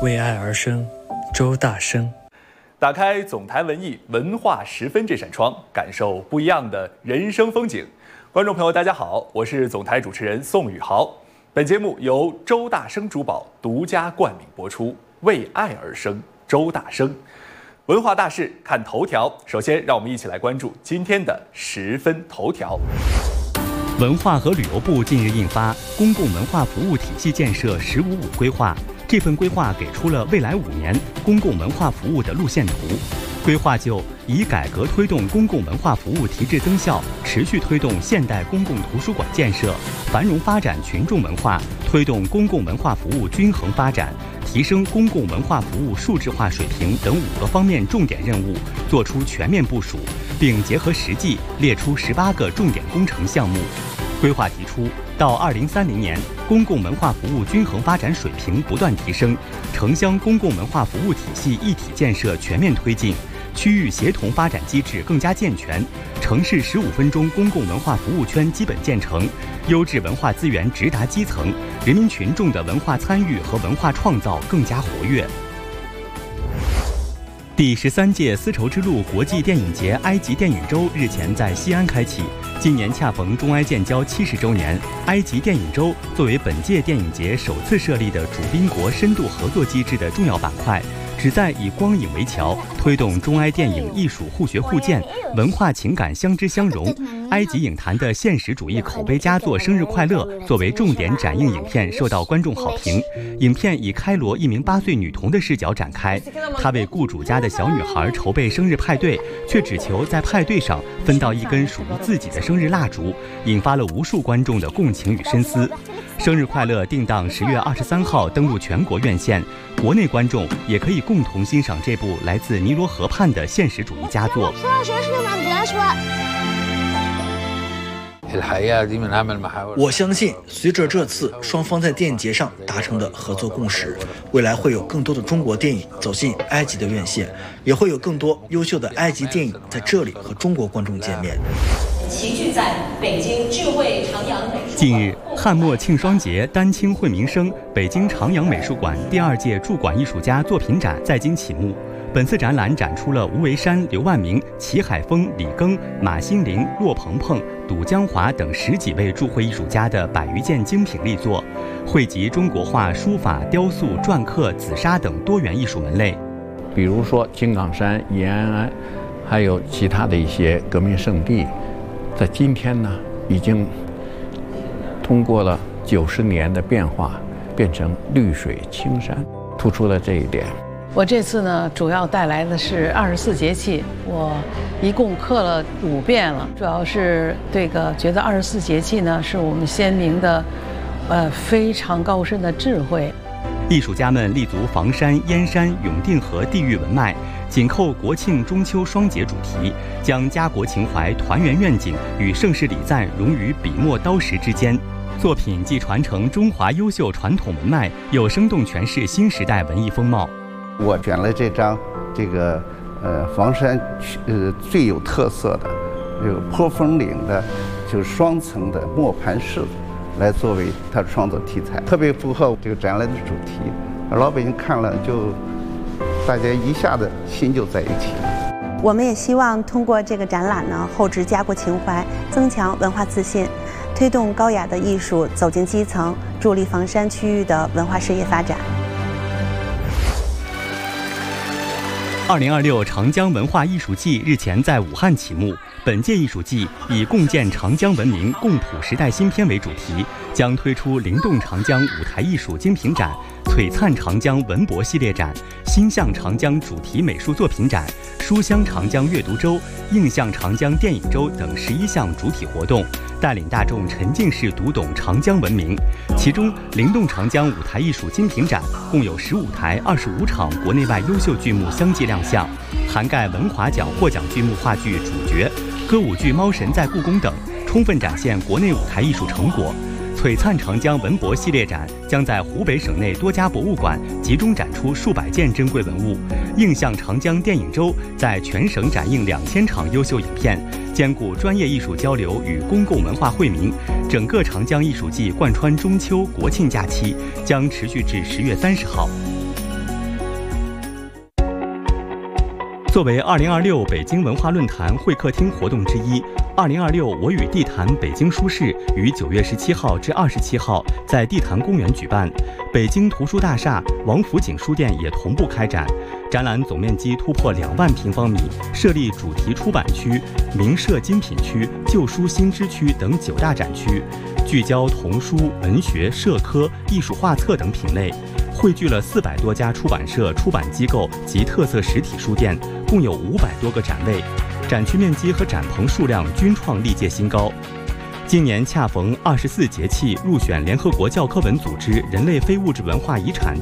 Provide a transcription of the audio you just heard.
为爱而生，周大生。 打开总台文艺文化十分这扇窗，感受不一样的人生风景。观众朋友，大家好，我是总台主持人宋宇豪。本节目由周大生珠宝独家冠名播出，为爱而生，周大生。文化大事看头条，首先让我们一起来关注今天的十分头条。 文化和旅游部近日印发《公共文化服务体系建设“十五五”规划》，这份规划给出了未来5年公共文化服务的路线图。规划就以改革推动公共文化服务提质增效，持续推动现代公共图书馆建设，繁荣发展群众文化，推动公共文化服务均衡发展，提升公共文化服务数字化水平等5个方面重点任务，作出全面部署，并结合实际列出18个重点工程项目。规划提出，到2030年，公共文化服务均衡发展水平不断提升，城乡公共文化服务体系一体建设全面推进，区域协同发展机制更加健全，城市15分钟公共文化服务圈基本建成，优质文化资源直达基层，人民群众的文化参与和文化创造更加活跃。第13届丝绸之路国际电影节埃及电影周日前在西安开启，今年恰逢中埃建交70周年，埃及电影周作为本届电影节首次设立的主宾国深度合作机制的重要板块，旨在以光影为桥，推动中埃电影艺术互学互鉴，文化情感相知相融。埃及影坛的现实主义口碑佳作《生日快乐》作为重点展映影片受到观众好评。影片以开罗一名8岁女童的视角展开，她为雇主家的小女孩筹备生日派对，却只求在派对上分到一根属于自己的生日蜡烛，引发了无数观众的共情与深思。生日快乐定档10月23号登陆全国院线，国内观众也可以共同欣赏这部来自尼罗河畔的现实主义佳作。 我相信，随着这次双方在电影节上达成的合作共识，未来会有更多的中国电影走进埃及的院线，也会有更多优秀的埃及电影在这里和中国观众见面。 齐聚在北京智慧长阳美术馆。 近日，汉末庆双节，丹青惠民生，北京长阳美术馆第2届驻馆艺术家作品展在京启幕。本次展览展出了吴为山、刘万明、齐海峰、李庚、马新林、骆鹏鹏、杜江华等10几位驻会艺术家的100余件精品力作，汇集中国画、书法、雕塑、篆刻、紫砂等多元艺术门类。 比如说金刚山、延安，还有其他的一些革命圣地，在今天呢，已经通过了90年的变化，变成绿水青山，突出了这一点。 我这次呢，主要带来的是24节气，我一共刻了5遍了。主要是觉得24节气呢，是我们先民的，非常高深的智慧。 艺术家们立足房山、燕山、永定河地域文脉，紧扣国庆、中秋双节主题，将家国情怀、团圆愿景与盛世礼赞融于笔墨刀石之间。作品既传承中华优秀传统文脉，又生动诠释新时代文艺风貌。 我选了这张房山最有特色的这个坡峰岭的，就是双层的磨盘式来作为它创作题材，特别符合这个展览的主题。老百姓看了就大家一下子心就在一起了。 我们也希望通过这个展览呢，厚植家国情怀，增强文化自信，推动高雅的艺术走进基层，助力房山区域的文化事业发展。 2026长江文化艺术季日前在武汉启幕。本届艺术季以共建长江文明、共谱时代新篇为主题，将推出灵动长江舞台艺术精品展、璀璨长江文博系列展、心向长江主题美术作品展、书香长江阅读周、映向长江电影周等11项主体活动，带领大众沉浸式读懂长江文明。其中，灵动长江舞台艺术精品展共有15台、25场国内外优秀剧目相继亮相，涵盖文华奖获奖剧目话剧《主角》、歌舞剧《猫神在故宫》等，充分展现国内舞台艺术成果。璀璨长江文博系列展将在湖北省内多家博物馆集中展出数百件珍贵文物。映向长江电影周在全省展映2000场优秀影片，兼顾专业艺术交流与公共文化惠民。整个长江艺术季贯穿中秋、国庆假期，将持续至10月30号。 作为2026北京文化论坛会客厅活动之一，2026我与地坛北京书市于9月17号至27号在地坛公园举办，北京图书大厦、王府井书店也同步开展。展览总面积突破2万平方米，设立主题出版区、名设精品区、旧书新知区等9大展区，聚焦童书、文学、社科、艺术画册等品类，汇聚了400多家出版社、出版机构及特色实体书店，共有500多个展位，展区面积和展棚数量均创历届新高。今年恰逢24节气入选联合国教科文组织人类非物质文化遗产